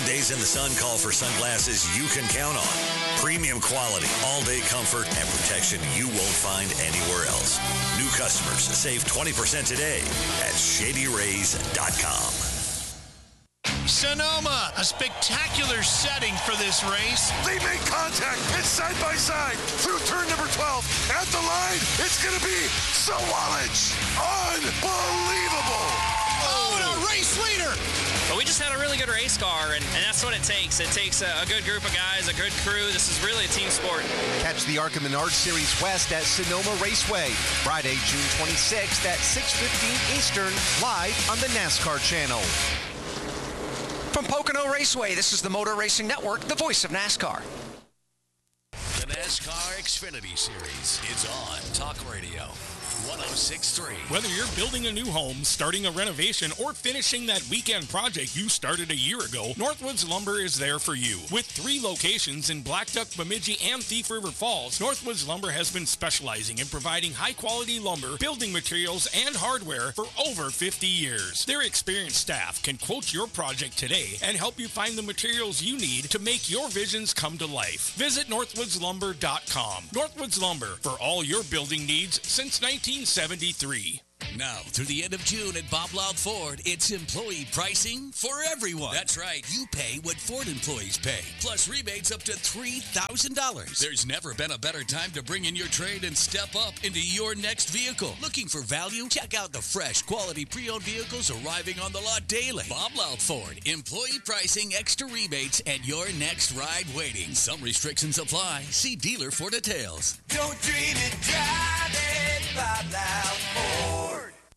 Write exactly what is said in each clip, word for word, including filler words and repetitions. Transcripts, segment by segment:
days in the sun call for sunglasses you can count on. Premium quality, all-day comfort, and protection you won't find anywhere else. New customers save twenty percent today at shady rays dot com. Sonoma, a spectacular setting for this race. They make contact. It's side by side through turn number twelve. At the line, it's going to be Sawalich. Unbelievable. Oh, and a race leader. But we just had a really good race car, and, and that's what it takes. It takes a, a good group of guys, a good crew. This is really a team sport. Catch the ARCA Menard Series West at Sonoma Raceway, Friday, June twenty-sixth at six fifteen Eastern, live on the NASCAR channel. From Pocono Raceway, this is the Motor Racing Network, the voice of NASCAR. The NASCAR Xfinity Series is on Talk Radio one oh six point three. Whether you're building a new home, starting a renovation, or finishing that weekend project you started a year ago, Northwoods Lumber is there for you. With three locations in Blackduck, Bemidji, and Thief River Falls, Northwoods Lumber has been specializing in providing high-quality lumber, building materials, and hardware for over fifty years. Their experienced staff can quote your project today and help you find the materials you need to make your visions come to life. Visit northwoods lumber dot com. Northwoods Lumber, for all your building needs since nineteen seventy-three. Now, through the end of June at Bob Loud Ford, it's employee pricing for everyone. That's right. You pay what Ford employees pay, plus rebates up to three thousand dollars. There's never been a better time to bring in your trade and step up into your next vehicle. Looking for value? Check out the fresh, quality pre-owned vehicles arriving on the lot daily. Bob Loud Ford. Employee pricing, extra rebates, and your next ride waiting. Some restrictions apply. See dealer for details. Don't dream it, drive it, Bob Loud Ford.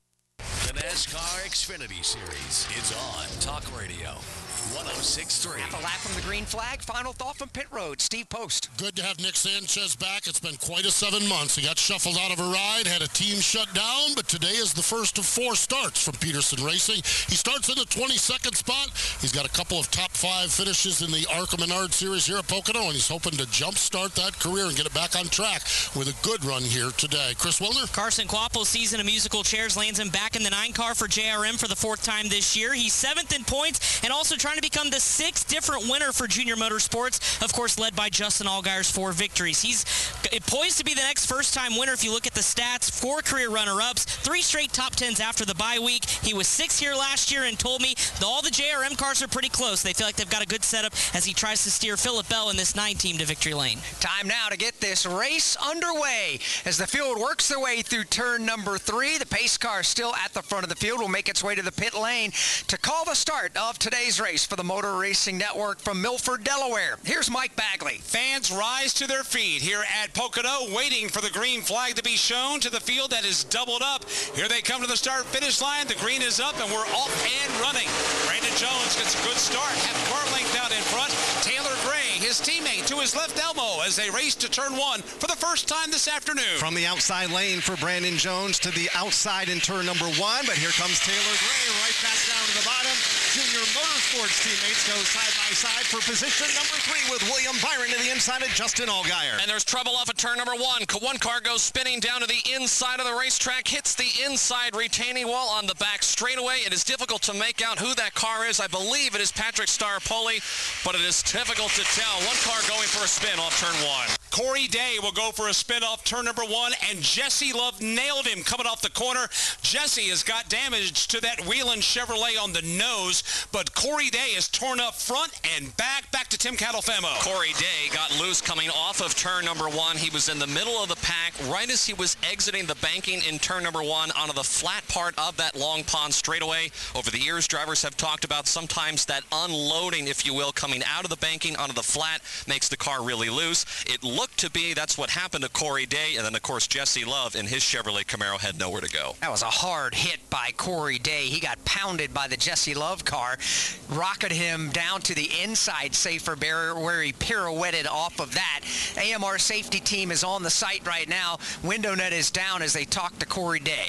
The NASCAR Xfinity Series is on Talk Radio one oh six point three. Half a lap from the green flag. Final thought from pit road. Steve Post. Good to have Nick Sanchez back. It's been quite a seven months. He got shuffled out of a ride, had a team shut down, but today is the first of four starts from Peterson Racing. He starts in the twenty-second spot. He's got a couple of top five finishes in the ARCA Menard Series here at Pocono, and he's hoping to jumpstart that career and get it back on track with a good run here today. Chris Wilner? Carson Quappo's season of musical chairs lands him back in the nine car for J R M for the fourth time this year. He's seventh in points and also trying to become the sixth different winner for Junior Motorsports, of course led by Justin Allgaier's four victories. He's poised to be the next first-time winner if you look at the stats. Four career runner-ups, three straight top tens after the bye week. He was sixth here last year and told me all the J R M cars are pretty close. They feel like they've got a good setup as he tries to steer Phillip Bell in this nine team to victory lane. Time now to get this race underway. As the field works their way through turn number three, the pace car still at the front of the field will make its way to the pit lane to call the start of today's race for the Motor Racing Network from Milford, Delaware. Here's Mike Bagley. Fans rise to their feet here at Pocono, waiting for the green flag to be shown to the field that is doubled up. Here they come to the start-finish line. The green is up, and we're off and running. Brandon Jones gets a good start, half car length out in front. Taylor Gray, his teammate, to his left elbow as they race to turn one for the first time this afternoon. From the outside lane for Brandon Jones to the outside in turn number one, but here comes Taylor Gray right back down to the bottom. Junior Motorsports teammates go side by side for position number three with William Byron to the inside of Justin Allgaier. And there's trouble off at turn number one. One car goes spinning down to the inside of the racetrack, hits the inside retaining wall on the back straightaway. It is difficult to make out who that car is. I believe it is Patrick Starpoli, but it is difficult to tell. One car going for a spin off turn one. Corey Day will go for a spin off turn number one, and Jesse Love nailed him coming off the corner. Jesse has got damage to that Whelen Chevrolet on the nose, but Corey Day is torn up front and back. Back to Tim Catalfamo. Corey Day got loose coming off of turn number one. He was in the middle of the pack right as he was exiting the banking in turn number one onto the flat part of that Long Pond straightaway. Over the years, drivers have talked about sometimes that unloading, if you will, coming out of the banking onto the flat makes the car really loose. It looked to be that's what happened to Corey Day, and then, of course, Jesse Love in his Chevrolet Camaro had nowhere to go. That was a hard hit by Corey Day. He got pounded by the Jesse Love car, rocketed him down to the inside safer barrier where he pirouetted off of that. A M R safety team is on the site right now. Window net is down as they talk to Corey Day.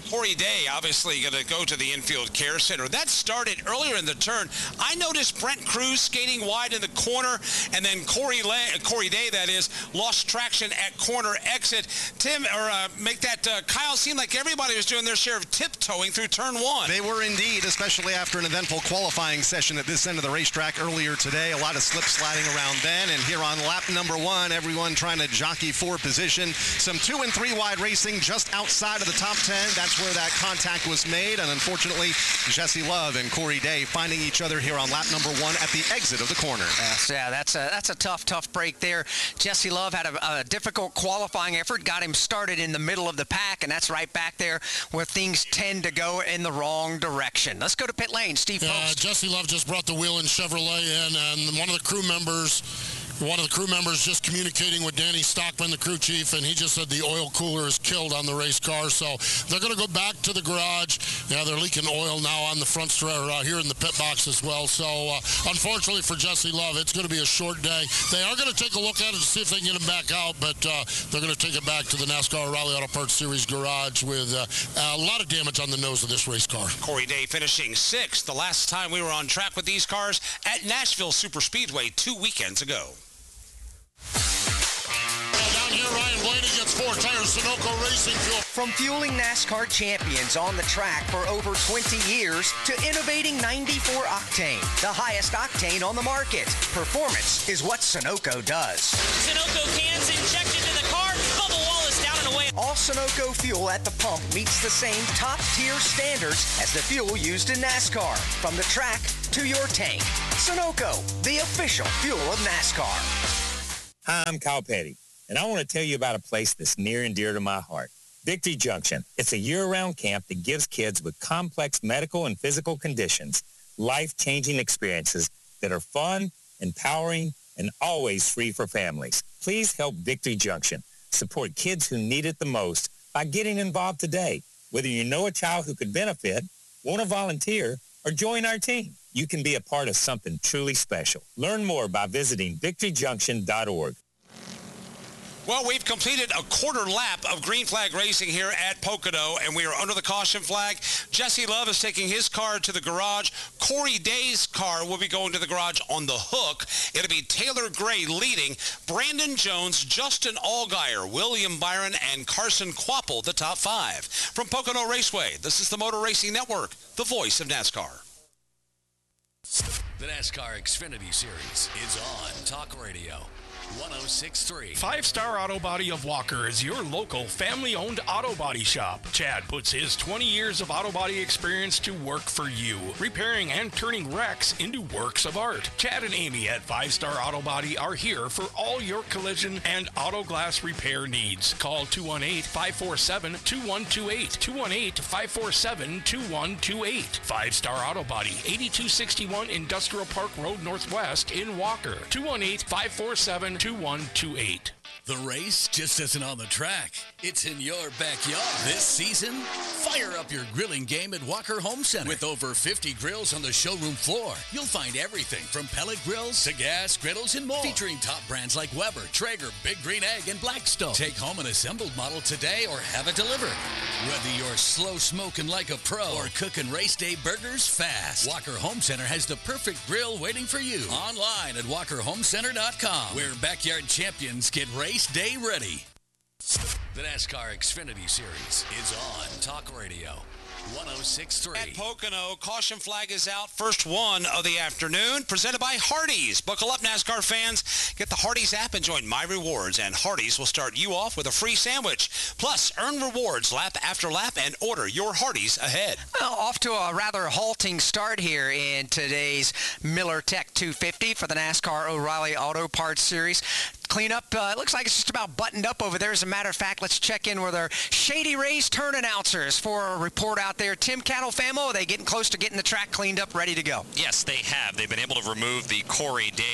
Corey Day obviously going to go to the infield care center. That started earlier in the turn. I noticed Brent Cruz skating wide in the corner, and then Corey, Le- Corey Day, that is, lost traction at corner exit. Tim, or uh, make that uh, Kyle seem like everybody was doing their share of tiptoeing through turn one. They were indeed, especially after an eventful qualifying session at this end of the racetrack earlier today. A lot of slip sliding around then, and here on lap number one, everyone trying to jockey for position. Some two and three wide racing just outside of the top ten. That's where that contact was made, and unfortunately, Jesse Love and Corey Day finding each other here on lap number one at the exit of the corner. Yes, yeah, that's a that's a tough, tough break there. Jesse Love had a, a difficult qualifying effort, got him started in the middle of the pack, and that's right back there where things tend to go in the wrong direction. Let's go to pit lane. Steve uh, Post. Jesse Love just brought the Whelen Chevrolet in, and one of the crew members One of the crew members just communicating with Danny Stockman, the crew chief, and he just said the oil cooler is killed on the race car. So they're going to go back to the garage. Yeah, they're leaking oil now on the front stretch, uh, here in the pit box as well. So uh, unfortunately for Jesse Love, it's going to be a short day. They are going to take a look at it to see if they can get him back out, but uh, they're going to take it back to the NASCAR O'Reilly Auto Parts Series garage with uh, a lot of damage on the nose of this race car. Corey Day finishing sixth the last time we were on track with these cars at Nashville Superspeedway two weekends ago. Down here, Ryan Blaney gets four tires, Sunoco Racing Fuel. From fueling NASCAR champions on the track for over twenty years to innovating ninety-four octane, the highest octane on the market. Performance is what Sunoco does. Sunoco cans injected to the car. Bubba Wallace down and away. All Sunoco fuel at the pump meets the same top-tier standards as the fuel used in NASCAR. From the track to your tank. Sunoco, the official fuel of NASCAR. Hi, I'm Kyle Petty, and I want to tell you about a place that's near and dear to my heart, Victory Junction. It's a year-round camp that gives kids with complex medical and physical conditions life-changing experiences that are fun, empowering, and always free for families. Please help Victory Junction support kids who need it the most by getting involved today. Whether you know a child who could benefit, want to volunteer, or join our team, you can be a part of something truly special. Learn more by visiting victory junction dot org. Well, we've completed a quarter lap of green flag racing here at Pocono, and we are under the caution flag. Jesse Love is taking his car to the garage. Corey Day's car will be going to the garage on the hook. It'll be Taylor Gray leading. Brandon Jones, Justin Allgaier, William Byron, and Carson Quapple, the top five. From Pocono Raceway, this is the Motor Racing Network, the voice of NASCAR. The NASCAR Xfinity Series is on Talk Radio. one oh six point three. Five Star Auto Body of Walker is your local family-owned auto body shop. Chad puts his twenty years of auto body experience to work for you, repairing and turning wrecks into works of art. Chad and Amy at Five Star Auto Body are here for all your collision and auto glass repair needs. Call two one eight, five four seven, two one two eight, two one eight, five four seven, two one two eight. Five Star Auto Body, eighty-two sixty-one Industrial Park Road Northwest in Walker. two one eight, five four seven, two one two eight. The race just isn't on the track. It's in your backyard. This season, fire up your grilling game at Walker Home Center. With over fifty grills on the showroom floor, you'll find everything from pellet grills to gas griddles and more. Featuring top brands like Weber, Traeger, Big Green Egg, and Blackstone. Take home an assembled model today or have it delivered. Whether you're slow smoking like a pro or cooking race day burgers fast, Walker Home Center has the perfect grill waiting for you. Online at walker home center dot com, where backyard champions get race day ready. The NASCAR Xfinity Series is on Talk Radio. one oh six point three. At Pocono, caution flag is out. First one of the afternoon, presented by Hardee's. Buckle up, NASCAR fans. Get the Hardee's app and join My Rewards, and Hardee's will start you off with a free sandwich. Plus, earn rewards lap after lap and order your Hardee's ahead. Well, off to a rather halting start here in today's Miller Tech two fifty for the NASCAR O'Reilly Auto Parts Series. Cleanup, uh, it looks like it's just about buttoned up over there. As a matter of fact, let's check in with our Shady Race turn announcers for a report out there. Tim Catalfamo, are they getting close to getting the track cleaned up, ready to go? Yes, they have. They've been able to remove the Corey Day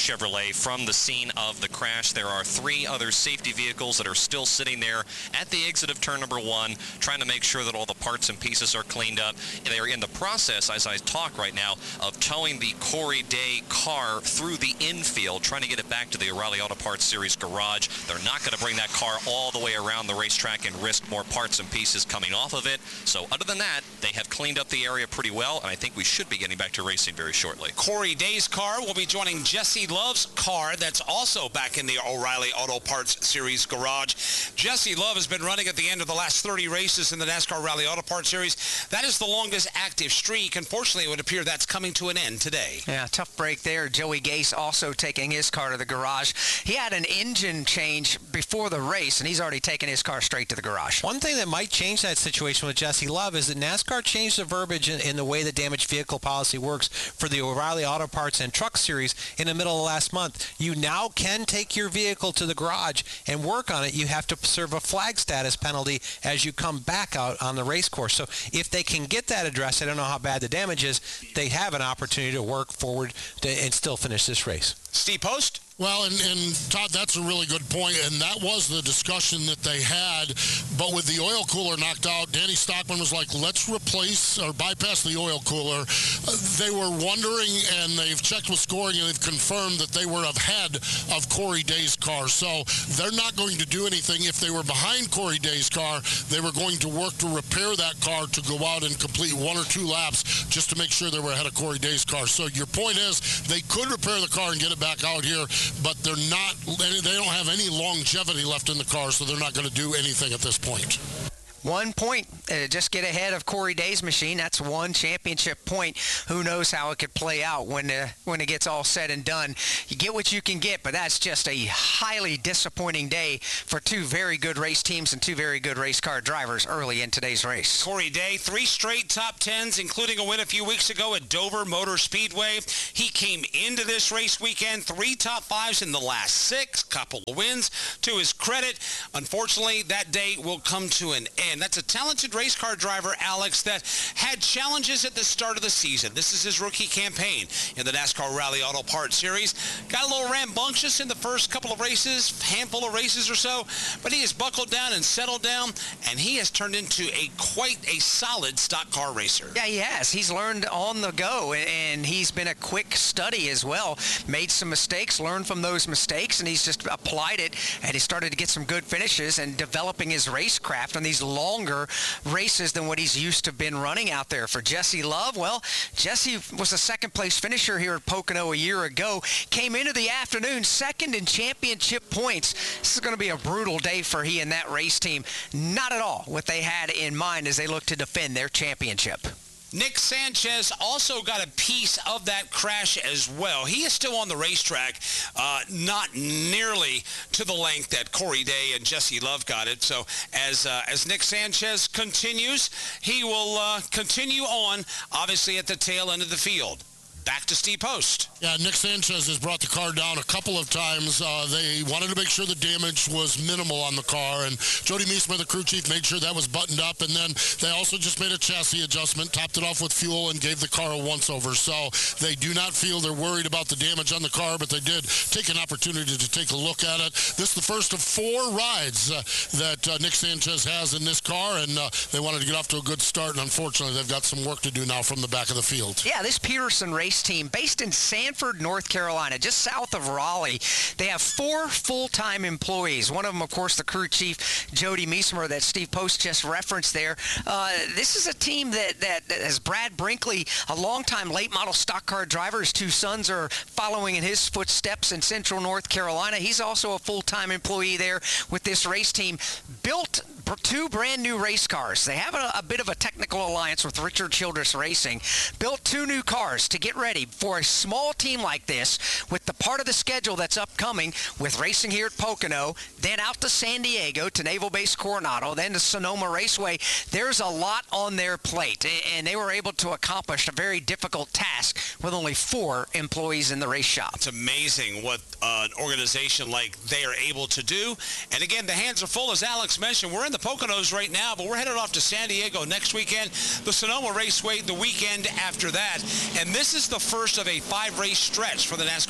Chevrolet from the scene of the crash. There are three other safety vehicles that are still sitting there at the exit of turn number one, trying to make sure that all the parts and pieces are cleaned up. They are in the process, as I talk right now, of towing the Corey Day car through the infield, trying to get it back to the O'Reilly Auto Parts Series garage. They're not going to bring that car all the way around the racetrack and risk more parts and pieces coming off of it. So other than that, they have cleaned up the area pretty well, and I think we should be getting back to racing very shortly. Corey Day's car will be joining Jesse Love's car that's also back in the O'Reilly Auto Parts Series garage. Jesse Love has been running at the end of the last thirty races in the NASCAR Rally Auto Parts Series. That is the longest active streak. Unfortunately, it would appear that's coming to an end today. Yeah, tough break there. Joey Gase also taking his car to the garage. He had an engine change before the race, and he's already taken his car straight to the garage. One thing that might change that situation with Jesse Love is that NASCAR changed the verbiage in, in the way the damaged vehicle policy works for the O'Reilly Auto Parts and Truck Series in the middle of last month. You now can take your vehicle to the garage and work on it. You have to serve a flag status penalty as you come back out on the race course. So if they can get that addressed, I don't know how bad the damage is, they have an opportunity to work forward to, and still finish this race. Steve Post? Well, and, and Todd, that's a really good point, and that was the discussion that they had. But with the oil cooler knocked out, Danny Stockman was like, let's replace or bypass the oil cooler. Uh, they were wondering, and they've checked with scoring, and they've confirmed that they were ahead of Corey Day's car. So they're not going to do anything. If they were behind Corey Day's car, they were going to work to repair that car to go out and complete one or two laps just to make sure they were ahead of Corey Day's car. So your point is they could repair the car and get it back out here, but they're not, they don't have any longevity left in the car, so they're not going to do anything at this point. One point, uh, just get ahead of Corey Day's machine. That's one championship point. Who knows how it could play out when uh, when it gets all said and done. You get what you can get, but that's just a highly disappointing day for two very good race teams and two very good race car drivers early in today's race. Corey Day, three straight top tens, including a win a few weeks ago at Dover Motor Speedway. He came into this race weekend, three top fives in the last six, couple of wins to his credit. Unfortunately, that day will come to an end. That's a talented race car driver, Alex, that had challenges at the start of the season. This is his rookie campaign in the NASCAR Rally Auto Parts Series. Got a little rambunctious in the first couple of races, handful of races or so, but he has buckled down and settled down, and he has turned into a quite a solid stock car racer. Yeah, he has. He's learned on the go, and he's been a quick study as well. Made some mistakes, learned from those mistakes, and he's just applied it, and he started to get some good finishes and developing his racecraft on these long longer races than what he's used to been running out there. For Jesse Love, well, Jesse was a second place finisher here at Pocono a year ago, came into the afternoon second in championship points. This is going to be a brutal day for he and that race team. Not at all what they had in mind as they look to defend their championship. Nick Sanchez also got a piece of that crash as well. He is still on the racetrack, uh, not nearly to the length that Corey Day and Jesse Love got it. So as uh, as Nick Sanchez continues, he will uh, continue on, obviously, at the tail end of the field. Back to Steve Post. Yeah, Nick Sanchez has brought the car down a couple of times. Uh, they wanted to make sure the damage was minimal on the car, and Jody Meismer, the crew chief, made sure that was buttoned up, and then they also just made a chassis adjustment, topped it off with fuel, and gave the car a once-over. So they do not feel they're worried about the damage on the car, but they did take an opportunity to take a look at it. This is the first of four rides uh, that uh, Nick Sanchez has in this car, and uh, they wanted to get off to a good start, and unfortunately they've got some work to do now from the back of the field. Yeah, this Peterson race team based in Sanford, North Carolina, just south of Raleigh. They have four full-time employees. One of them, of course, the crew chief, Jody Meismer, that Steve Post just referenced there. Uh, this is a team that, that, that has Brad Brinkley, a longtime late model stock car driver. His two sons are following in his footsteps in Central North Carolina. He's also a full-time employee there with this race team. Built two brand new race cars. They have a, a bit of a technical alliance with Richard Childress Racing. Built two new cars to get ready for a small team like this with the part of the schedule that's upcoming with racing here at Pocono, then out to San Diego to Naval Base Coronado, then to Sonoma Raceway. There's a lot on their plate, and they were able to accomplish a very difficult task with only four employees in the race shop. It's amazing what uh, an organization like they are able to do. And again, the hands are full, as Alex mentioned. We're in the Poconos right now, but we're headed off to San Diego next weekend, the Sonoma Raceway the weekend after that. And this is the first of a five-race stretch for the NASCAR Rally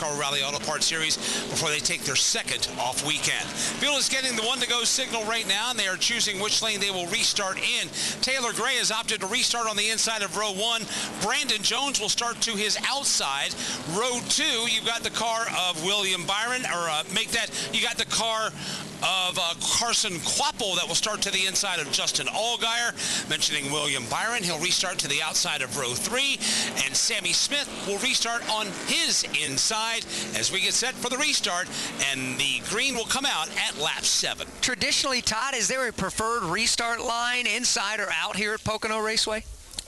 Auto Parts Series before they take their second off weekend. Field is getting the one-to-go signal right now, and they are choosing which lane they will restart in. Taylor Gray has opted to restart on the inside of row one. Brandon Jones will start to his outside. Row two, you've got the car of William Byron, or uh, make that, you got the car of uh, Carson Kvapil that will start to the inside of Justin Allgaier. Mentioning William Byron, he'll restart to the outside of row three, and Sammy Smith will restart on his inside as we get set for the restart, and the green will come out at lap seven. Traditionally, Todd, is there a preferred restart line inside or out here at Pocono Raceway?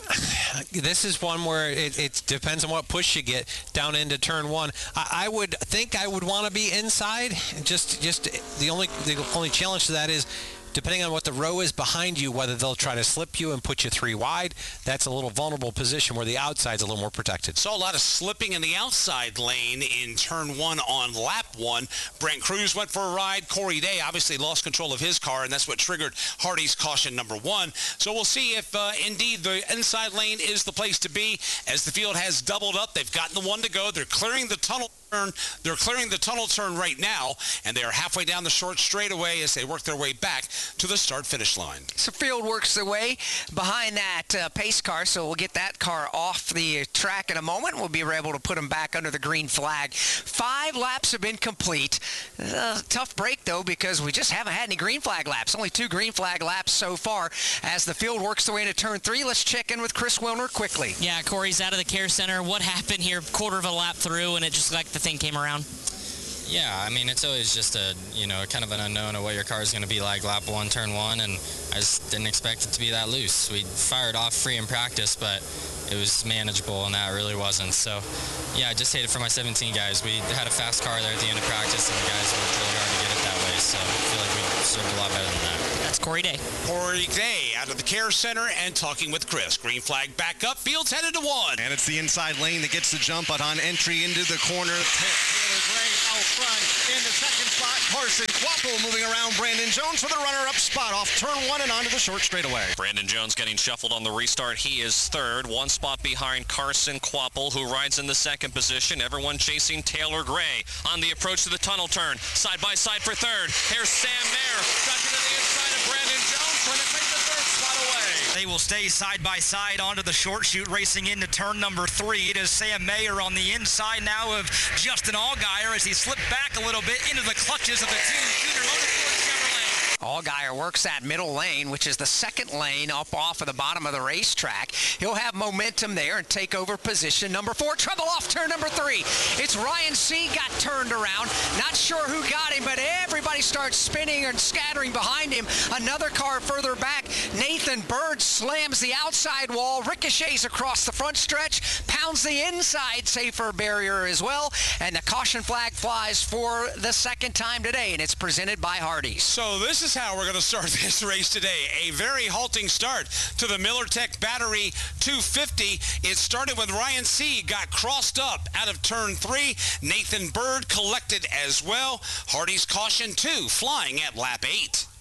This is one where it, it depends on what push you get down into turn one. I, I would think I would want to be inside. Just, just the only the only challenge to that is, depending on what the row is behind you, whether they'll try to slip you and put you three wide, that's a little vulnerable position where the outside's a little more protected. Saw a lot of slipping in the outside lane in turn one on lap one. Brent Cruz went for a ride. Corey Day obviously lost control of his car, and that's what triggered Hardy's caution number one. So we'll see if uh, indeed the inside lane is the place to be as the field has doubled up. They've gotten the one to go. They're clearing the tunnel turn. They're clearing the tunnel turn right now, and they are halfway down the short straightaway as they work their way back to the start-finish line. So field works their way behind that uh, pace car, so we'll get that car off the track in a moment. We'll be able to put them back under the green flag. Five laps have been complete. Uh, tough break, though, because we just haven't had any green flag laps. Only two green flag laps so far. As the field works their way into turn three, let's check in with Chris Wilner quickly. Yeah, Corey's out of the care center. What happened here? Quarter of a lap through, and it just like the thing came around. Yeah, I mean, it's always just a, you know, kind of an unknown of what your car is going to be like lap one, turn one, and I just didn't expect it to be that loose. We fired off free in practice, but it was manageable, and that really wasn't. So, yeah, I just hate it for my seventeen guys. We had a fast car there at the end of practice, and the guys worked really hard to get it that way, so I feel like we served a lot better than that. That's Corey Day. Corey Day out of the care center and talking with Chris. Green flag back up. Field's headed to one. And it's the inside lane that gets the jump, but on entry into the corner, Taylor Gray out front in the second spot. Carson Kvapil moving around Brandon Jones for the runner-up spot off turn one and onto the short straightaway. Brandon Jones getting shuffled on the restart. He is third, one spot behind Carson Kvapil, who rides in the second position. Everyone chasing Taylor Gray on the approach to the tunnel turn. Side by side for third. Here's Sam Mayer. Ducking to the inside of Brandon Jones, trying to take the third spot away. They will stay side by side onto the short chute, racing into turn number three. It is Sam Mayer on the inside now of Justin Allgaier as he slipped back a little bit into the clutches of the two Junior Motorsports Chevrolet. Allgaier works that middle lane, which is the second lane up off of the bottom of the racetrack. He'll have momentum there and take over position number four. Trouble off turn number three. It's Ryan Sieg got turned around. Not sure who got him, but everybody starts spinning and scattering behind him. Another car further back. Nathan Bird slams the outside wall, ricochets across the front stretch, pounds the inside safer barrier as well, and the caution flag flies for the second time today, and it's presented by Hardee's. So this is how we're going to start this race today. A very halting start to the MillerTech Battery two fifty. It started with Ryan Sieg got crossed up out of turn three. Nathan Bird collected as well. Hardee's caution two flying at lap eight.